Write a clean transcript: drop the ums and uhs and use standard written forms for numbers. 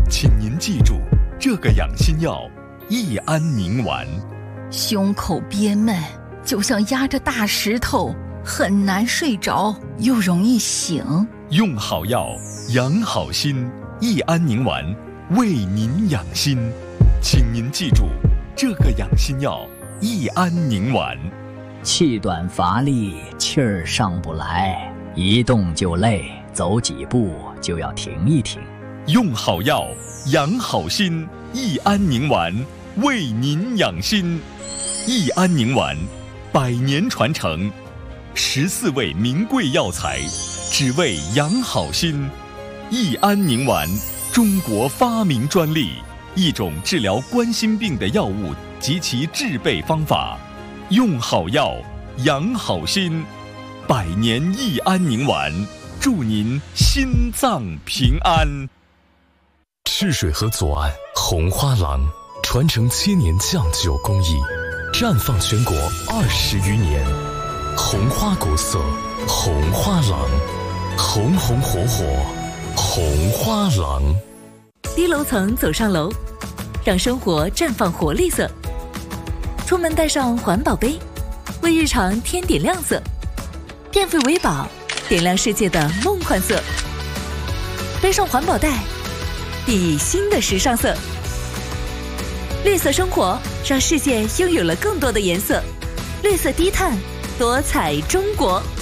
请您记住这个养心药益安宁丸。 胸口憋闷，就像压着大石头，很难睡着，又容易醒。 用好药，养好心，益安宁丸为您养心。请您记住这个养心药益安宁丸。 气短乏力，气儿上不来，一动就累，走几步就要停一停。 用好药，养好心，益安宁丸为您养心。益安宁丸100年传承，14味名贵药材，只为养好心。益安宁丸，中国发明专利，一种治疗冠心病的药物及其制备方法。用好药，养好心，100年益安宁丸，祝您心脏平安。 赤水河左岸红花廊，传承千年酱酒工艺，绽放全国20余年。红花古色，红花廊，红红火火，红花廊。 低楼层走上楼，让生活绽放活力色。出门带上环保杯，为日常添点亮色。电费为宝，点亮世界的梦幻色。背上环保袋，熠熠新的时尚色。绿色生活，让世界拥有了更多的颜色。绿色低碳，多彩中国。